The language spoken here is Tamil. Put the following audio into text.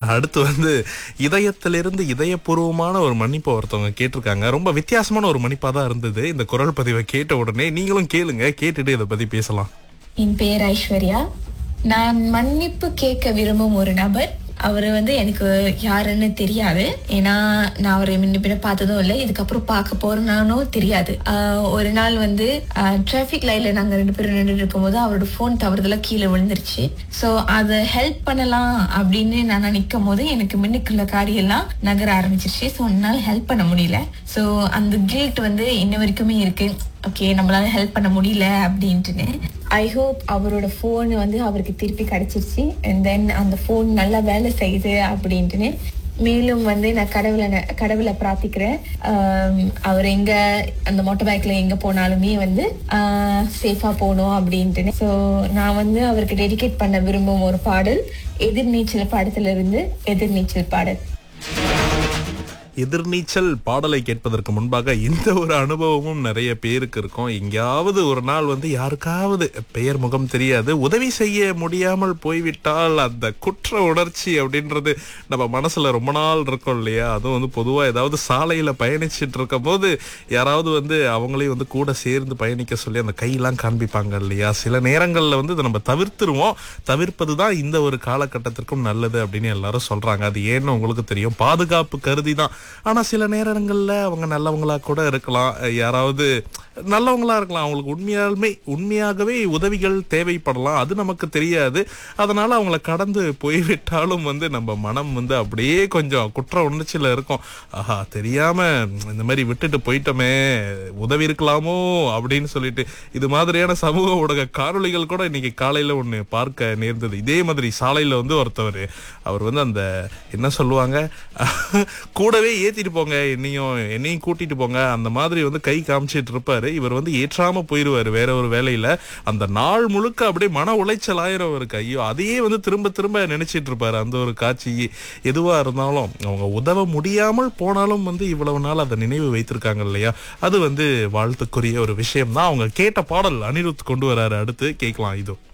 அடுத்து வந்து இதயத்திலிருந்து இதயபூர்வமான ஒரு மன்னிப்பு ஒருத்தவங்க கேட்டிருக்காங்க. ரொம்ப வித்தியாசமான ஒரு மன்னிப்பா தான் இருந்தது. இந்த குரல் பதிவை கேட்ட உடனே நீங்களும் கேளுங்க, கேட்டுட்டு இதை பத்தி பேசலாம். என் பேர் ஐஸ்வர்யா. நான் மன்னிப்பு கேட்க விரும்பும் ஒரு நபர். அவரு வந்து எனக்கு யாருன்னு தெரியாது. ஏன்னா நான் அவரை முன்ன பின்ன பார்த்ததும் இல்லை, இதுக்கப்புறம் பார்க்க போறேனானும் தெரியாது. ஒரு நாள் வந்து டிராபிக் லைன்ல நாங்க 2 பேரும் நின்றுட்டு இருக்கும்போது அவரோட போன் தவறுதலா கீழே விழுந்துருச்சு. சோ அதை ஹெல்ப் பண்ணலாம் அப்படின்னு நான் நினைக்கும் போது எனக்கு முன்னுக்குள்ள காரியெல்லாம் நகர ஆரம்பிச்சிருச்சு. ஸோ என்னால ஹெல்ப் பண்ண முடியல. ஸோ அந்த கில்ட் வந்து இன்ன வரைக்குமே இருக்கு. ஓகே, நம்மளால ஹெல்ப் பண்ண முடியல அப்படின்ட்டுன்னு. ஐ ஹோப் அவரோட போன் வந்து அவருக்கு திருப்பி கிடைச்சிருச்சு. அண்ட் தென் அந்த போன் நல்லா வேலை செய்யுது அப்படின்ட்டுன்னு. மேலும் வந்து நான் கடவுளை பிரார்த்திக்கிறேன். அவர் எங்க அந்த மோட்டார் பைக்ல எங்க போனாலுமே வந்து சேஃபா போகணும் அப்படின்ட்டுன்னு. ஸோ நான் வந்து அவருக்கு டெடிகேட் பண்ண விரும்பும் ஒரு பாடல் எதிர்நீச்சல் படத்துல இருந்து எதிர்நீச்சல் பாடல். எதிர்நீச்சல் பாடலை கேட்பதற்கு முன்பாக இந்த ஒரு அனுபவமும் நிறைய பேருக்கு இருக்கும். எங்கேயாவது ஒரு நாள் வந்து யாருக்காவது பெயர் முகம் தெரியாது, உதவி செய்ய முடியாமல் போய்விட்டால் அந்த குற்ற உணர்ச்சி அப்படின்றது நம்ம மனசுல ரொம்ப நாள் இருக்கும் இல்லையா? அதுவும் வந்து பொதுவா ஏதாவது சாலையில பயணிச்சுட்டு இருக்கும் போது யாராவது வந்து அவங்களையும் வந்து கூட சேர்ந்து பயணிக்க சொல்லி அந்த கையெல்லாம் காண்பிப்பாங்க இல்லையா? சில நேரங்கள்ல வந்து இதை நம்ம தவிர்த்துருவோம். தவிர்ப்பது தான் இந்த ஒரு காலகட்டத்திற்கும் நல்லது அப்படின்னு எல்லாரும் சொல்றாங்க. அது ஏன்னு உங்களுக்கு தெரியும், பாதுகாப்பு கருதி தான். ஆனா சில நேரங்கள்ல அவங்க நல்லவங்களா கூட இருக்கலாம், யாராவது நல்லவங்களா இருக்கலாம், அவங்களுக்கு உண்மையாகவே உதவிகள் தேவைப்படலாம், அது நமக்கு தெரியாது. அதனால அவங்கள கடந்து போய்விட்டாலும் வந்து நம்ம மனம் வந்து அப்படியே கொஞ்சம் குற்ற உணர்ச்சியில இருக்கும். ஆஹா, தெரியாம இந்த மாதிரி விட்டுட்டு போயிட்டோமே, உதவி இருக்கலாமோ அப்படின்னு சொல்லிட்டு. இது மாதிரியான சமூக ஊடக காணொளிகள் கூட இன்னைக்கு காலையில ஒண்ணு பார்க்க நேர்ந்தது. இதே மாதிரி சாலையில வந்து ஒருத்தவர், அவர் வந்து அந்த என்ன சொல்லுவாங்க, கூடவே ஏத்திட்டு போங்க, என்னையும் கூட்டிட்டு போங்க, அந்த மாதிரி வந்து கை காமிச்சிட்டு இருப்பாரு. இவர் வந்து ஏற்றாம போயிருவாரு வேற ஒரு வேலையில. அந்த நாள் முழுக்க அப்படியே மன உளைச்சல் ஆயிரம் அவருக்கு. ஐயோ, அதையே வந்து திரும்ப திரும்ப நினைச்சிட்டு இருப்பாரு. அந்த ஒரு காட்சி எதுவா இருந்தாலும் அவங்க உதவ முடியாமல் போனாலும் வந்து இவ்வளவு நாள் அதை நினைவு வைத்திருக்காங்க இல்லையா? அது வந்து வாழ்த்துக்குரிய ஒரு விஷயம் தான். அவங்க கேட்ட பாடல் அனிருத் கொண்டு வராரு. அடுத்து கேட்கலாம். இதோ